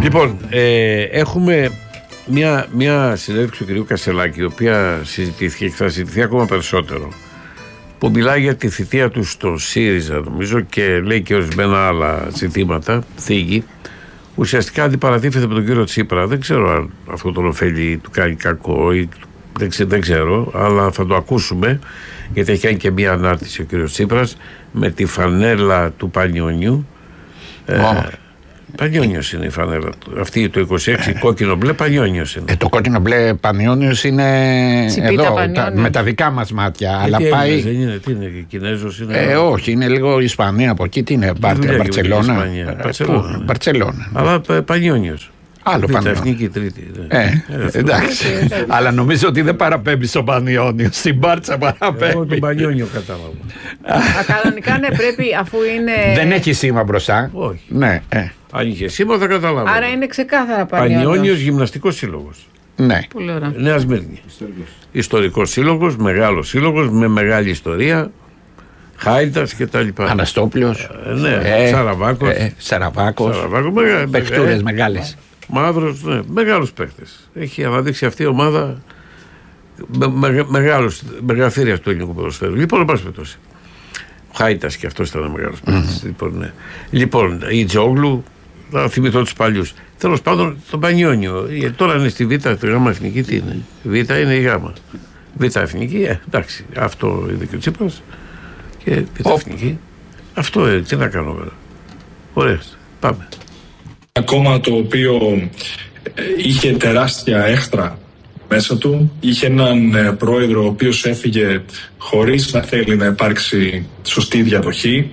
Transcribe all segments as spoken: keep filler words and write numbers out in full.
Λοιπόν, ε, έχουμε μια, μια συνέντευξη του κ. Κασελάκη, η οποία συζητήθηκε και θα συζητηθεί ακόμα περισσότερο, που μιλάει για τη θητεία του στο ΣΥΡΙΖΑ, νομίζω, και λέει και ορισμένα άλλα ζητήματα, θίγει. Ουσιαστικά αντιπαρατίθεται με τον κύριο Τσίπρα. Δεν ξέρω αν αυτό τον ωφέλει, του κάνει κακό ή δεν, ξέ, δεν ξέρω, αλλά θα το ακούσουμε, γιατί έχει κάνει και μια ανάρτηση ο κύριος Τσίπρας με τη φανέλα του Πανιόνιου. Oh. Ε, Πανιόνιος είναι η φανέλα του. Αυτή το είκοσι έξι, ε, κόκκινο μπλε Πανιόνιος είναι. Ε, το κόκκινο μπλε Πανιόνιος είναι Τσιπίτα εδώ, τα, με τα δικά μας μάτια. Ε, αλλά τι πάει. Έλληνες, δεν είναι, τι είναι, Κινέζος είναι. Ε, όχι, είναι λίγο Ισπανία από εκεί. Τι είναι, Μπαρτσελώνα. Μπαρτσελώνα. Αλλά Πανιόνιος. Άλλο Πανιόνιο. Εθνική τρίτη. Ε, ε, εντάξει. Αλλά νομίζω ότι δεν παραπέμπει στον Πανιόνιο. Στην Μπάρτσα παραπέμπει. Εγώ τον Πανιόνιο κατάλαβα. Κανονικά ναι, πρέπει, αφού είναι. Δεν έχει σήμα μπροστά. Όχι. Ναι, ε. Αν είχε σήμα θα καταλάβω. Άρα είναι ξεκάθαρα Πανιόνιος. Πανιόνιος Γυμναστικός Σύλλογος. Ναι. Πολύ ωραία. Νέα Σμύρνη. Ιστορικός σύλλογος, μεγάλος σύλλογος με μεγάλη ιστορία. Χάιντας και τα λοιπά. Αναστόπλιος. Ε, ναι, ε, Σαραβάκος. Ε, Σαραβάκος. Παιχτούρες ε, μεγάλες. Μαύρος, ναι, μεγάλους παίκτες. Έχει αναδείξει αυτή η ομάδα με, με, μεγάλους, μεγαθύρια του ελληνικού ποδοσφαίρου. Λοιπόν, εν πάση περιπτώσει. Ο Χάιτας και αυτός ήταν μεγάλος παίκτης. Mm. Λοιπόν, ναι. Λοιπόν, η Τζόγλου, θα θυμηθώ τους παλιούς. Τέλος πάντων, τον Πανιόνιο. Γιατί τώρα είναι στη Β, τη Γ εθνική, τι είναι. Η Β είναι η Γ. Β εθνική, ε, εντάξει, αυτό είναι και ο Τσίπρας. Και Β εθνική. Αυτό είναι, τι να κάνω βέβαια. Ωραία, πάμε. Ακόμα το οποίο είχε τεράστια έχτρα μέσα του, είχε έναν πρόεδρο ο οποίος έφυγε χωρίς να θέλει να υπάρξει σωστή διαδοχή.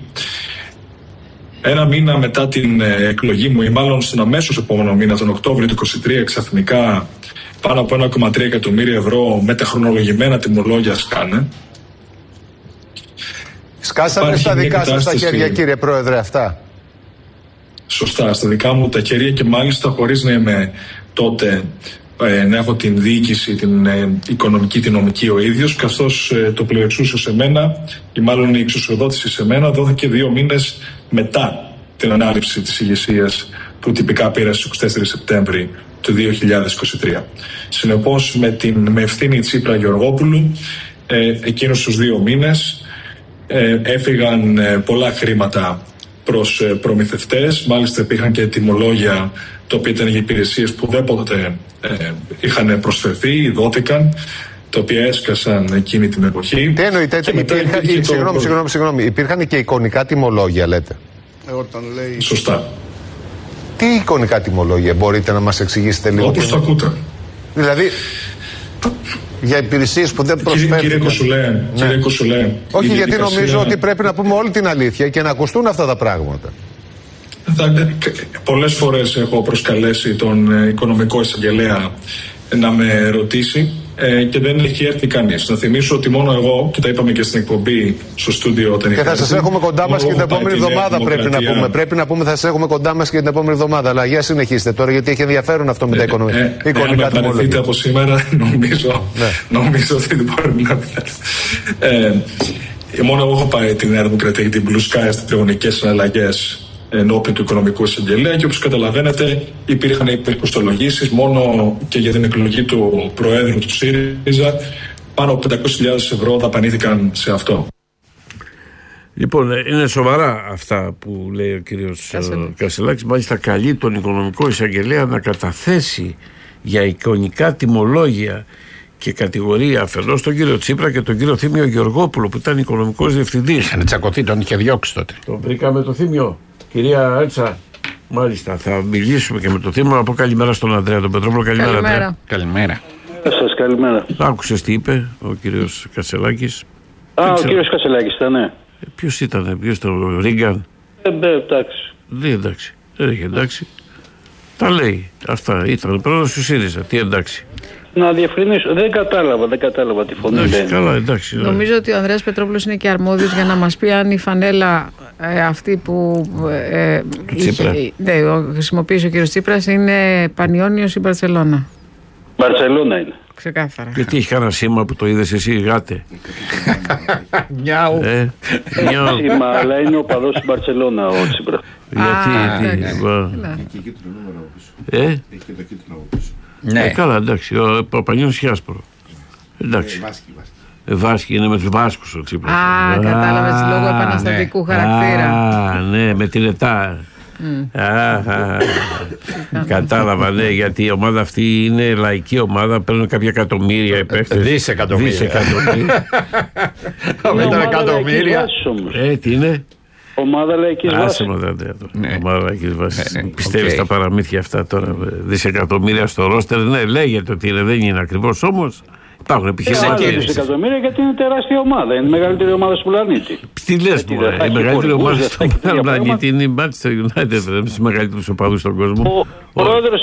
Ένα μήνα μετά την εκλογή μου, ή μάλλον στον αμέσως επόμενο μήνα, τον Οκτώβριο του είκοσι τρία, ξαφνικά πάνω από ένα κόμμα τρία εκατομμύρια ευρώ με τα χρονολογημένα τιμολόγια σκάνε. Σκάσανε στα δικά σας τα χέρια, κύριε Πρόεδρε, αυτά. Σωστά, στα δικά μου τα χέρια, και μάλιστα χωρίς να είμαι τότε, ε, να έχω την διοίκηση, την ε, οικονομική, την νομική ο ίδιος, καθώς ε, το πληροεξούσιο σε μένα, ή μάλλον η εξουσιοδότηση σε μένα, δόθηκε δύο μήνες μετά την ανάληψη της ηγεσίας που τυπικά πήρα στις είκοσι τέσσερις Σεπτέμβρη του δύο χιλιάδες είκοσι τρία. Συνεπώς, με, την, με ευθύνη Τσίπρα Γεωργόπουλου, ε, εκείνους τους δύο μήνες ε, έφυγαν ε, πολλά χρήματα προς ε, προμηθευτές. Μάλιστα υπήρχαν και τιμολόγια τα οποία ήταν για υπηρεσίες που ουδέποτε ε, είχαν προσφερθεί, δόθηκαν, τα οποία έσκασαν εκείνη την εποχή. Τι εννοείτε, υπήρχαν, υπήρχε συγγνώμη, συγγνώμη, συγγνώμη, υπήρχαν και εικονικά τιμολόγια, λέτε. Ε, όταν λέει... Σωστά. Τι εικονικά τιμολόγια, μπορείτε να μας εξηγήσετε λίγο? Όπως το ακούτε. Δηλαδή, για υπηρεσίες που δεν προσφέρουν. Κύριε Κοσουλέ, ναι. κύριε Κοσουλέ. Όχι, γιατί διαδικασία... νομίζω ότι πρέπει να πούμε όλη την αλήθεια και να ακουστούν αυτά τα πράγματα. Θα, πολλές φορές έχω προσκαλέσει τον οικονομικό εισαγγελέα να με ρωτήσει ε, και δεν έχει έρθει κανείς. Να θυμίσω ότι μόνο εγώ, και τα είπαμε και στην εκπομπή στο στούντιο όταν και θα σας έχουμε κοντά μας και την επόμενη εβδομάδα, πρέπει να πούμε. Πρέπει να πούμε θα σας έχουμε κοντά μας και την επόμενη εβδομάδα. Αλλά για συνεχίστε τώρα, γιατί έχει ενδιαφέρον αυτό με τα οικονομικά. Ε, ε, εικονικά τιμολόγια. Αν παραιτηθείτε από σήμερα, νομίζω, ναι. νομίζω ότι δεν μπορεί να ε, μόνο εγώ έχω πάει τη Νέα Δημοκρατία και την Blue Sky στις τριγωνικές συναλλαγές ενώπιον του οικονομικού εισαγγελέα, και όπως καταλαβαίνετε υπήρχαν υπερκοστολογήσεις μόνο και για την εκλογή του Προέδρου του ΣΥΡΙΖΑ. Πάνω από πεντακόσιες χιλιάδες ευρώ δαπανήθηκαν σε αυτό. Λοιπόν, είναι σοβαρά αυτά που λέει ο κύριος Κασελάκης. Μάλιστα καλεί τον οικονομικό εισαγγελέα να καταθέσει για εικονικά τιμολόγια και κατηγορία αφενός τον κύριο Τσίπρα και τον κύριο Θήμιο Γεωργόπουλο, που ήταν οικονομικός διευθυντής. Είχαν τσακωθεί, τον είχε διώξει τότε. Τον βρήκαμε το Θήμιο. Κυρία Έτσα, μάλιστα, θα μιλήσουμε και με το Θήμιο. Να πω καλημέρα στον Ανδρέα τον Πετρόπουλο. Καλημέρα. Καλημέρα. Καλημέρα. Σας καλημέρα. Άκουσες τι είπε ο κύριος Κασελάκης? Α, ο κύριος Κασελάκης ήταν, ναι. Ε, ποιος ήταν, ποιος ήταν, ο Ρίγκαν? Ε, μπε, εντάξει. Δεν εντάξει. Δεν είχε εντάξει. Τα λέει. Αυτά ήταν. Πρόεδρος του ΣΥΡΙΖΑ. Τι εντάξει. Να διευκρινίσω, δεν κατάλαβα, δεν κατάλαβα τη φωνή. Εντάξει, καλά, εντάξει. Νομίζω ότι ο Ανδρέας Πετρόπουλος είναι και αρμόδιος για να μας πει αν η φανέλα ε, αυτή που ε, είχε, ναι, χρησιμοποίησε ο κύριος Τσίπρας είναι Πανιόνιος ή Μπαρτσελώνα. Μπαρτσελώνα είναι. Ξεκάθαρα. Γιατί έχει κανένα σήμα που το είδες εσύ, γάτε? Μιάου. ε, Σήμα, αλλά είναι ο παδός στην Μπαρτσελώνα ο Τσίπρας. Γιατί, τι, Έχει και κίτρινο νούμερο από πίσω. ε? Έχει και το κίτρινο από πίσω. Ναι. Ε, καλά, εντάξει, ο Παπανιώνης και άσπρο. Εντάξει. Ε, Βάσκη, Βάσκη. Ε, Βάσκη είναι με τους Βάσκους ο Τσίπρας. Α, κατάλαβες, λόγω επαναστατικού χαρακτήρα. Α, ναι, με την ΕΤΑ. Κατάλαβα, ναι, γιατί η ομάδα αυτή είναι λαϊκή ομάδα, παίρνουν κάποια εκατομμύρια οι παίκτες. Δισεκατομμύρια. Δισεκατομμύρια. Με τα εκατομμύρια. Ε, τι είναι? Ομάδα λαϊκής βάσης. Άσε μου δεν Ναι. ομάδα λαϊκής βάσης. Ναι, ναι, Πιστεύεις οκ. τα παραμύθια αυτά τώρα? Δισεκατομμύρια στο ρόστερ, ναι, λέγεται ότι είναι, δεν είναι ακριβώς, όμως υπάρχουν επιχειρηματίες. Δισεκατομμύρια γιατί είναι τεράστια ομάδα. Είναι η μεγαλύτερη ομάδα του πλανήτη. Τι λες, δεν μωρέ, θα η έχει μεγαλύτερη χορηγούς, ομάδα δεν θα στον έχει τέτοια πλανήτη πράγματα. είναι η Manchester United, στους μεγαλύτερους οπαδούς στον κόσμο. Ο πρόεδρος